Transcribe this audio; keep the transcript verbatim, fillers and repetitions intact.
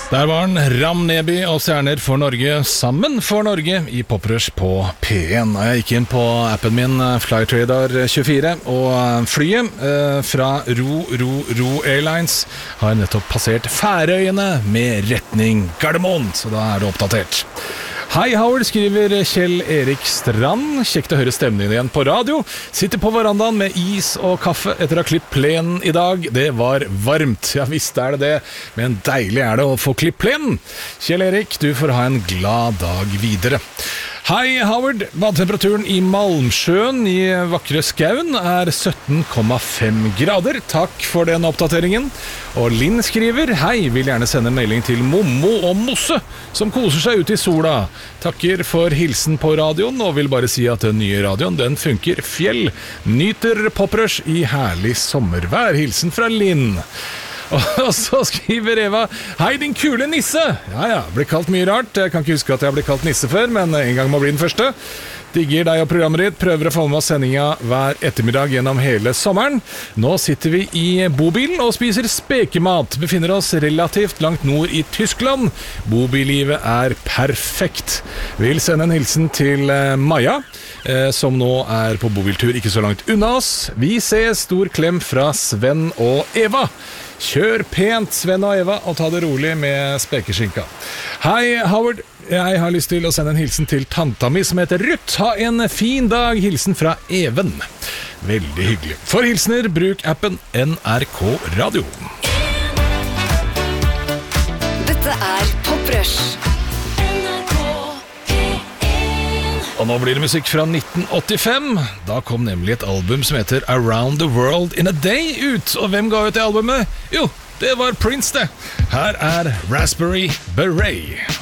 Der var han, Ram Neby og Stjerner for Norge, sammen for Norge i Poprush på P en. Jeg gikk inn på appen min Flytradar tjuefire, og flyet eh, fra Ro Ro Ro Airlines har nettopp passert Færøyene med retning Gardermoen, så da er det oppdatert. Hei Howard, skriver Kjell Erik Strand. Kjekt å høre stemmen din igjen på radio. Sitter på verandaen med is og kaffe etter å ha klippet plenen i dag. Det var varmt. Ja visst er det det, men deilig er det å få klippet plenen. Kjell Erik, du får ha en glad dag videre. Hei Howard, vanntemperaturen i Malmsjøen i vakre Skaun er sytten komma fem grader. Takk for den oppdateringen. Og Linn skriver, hei, vil gjerne sende en melding til Mommo og Mosse, som koser seg ute i sola. Takker for hilsen på radioen, og vil bare si at den nye radioen, den funker fjell. Nyter Poprush i herlig sommervær. Hilsen fra Linn. Og så skriver Eva, hei din kule nisse. Ja ja, blir kalt mye rart. Jeg kan ikke huske at jeg har blitt kalt nisse før, men en gang må bli den første. Digger deg og programmet ditt. Prøver å få med oss sendinga hver ettermiddag gjennom hele sommeren. Nå sitter vi i bobilen og spiser spekemat. Befinner oss relativt langt nord i Tyskland. Bobillivet er perfekt. Vil sende en hilsen til Maja, som nå er på bobiltur ikke så langt unna oss. Vi ses, stor klem fra Sven og Eva. Kjør pent, Sven og Eva, og ta det rolig med spekeskinka. Hei, Howard. Jeg har lyst til å sende en hilsen til tanta mi som heter Ruth. Ha en fin dag. Hilsen fra Even. Veldig hyggelig. For hilsener, bruk appen N R K Radio. Dette er Poprush. Og nå blir det musikk fra nitten åttifem. Da kom nemlig et album som heter Around the World in a Day ut. Og hvem ga ut det albumet? Jo, det var Prince det. Her er Raspberry Beret.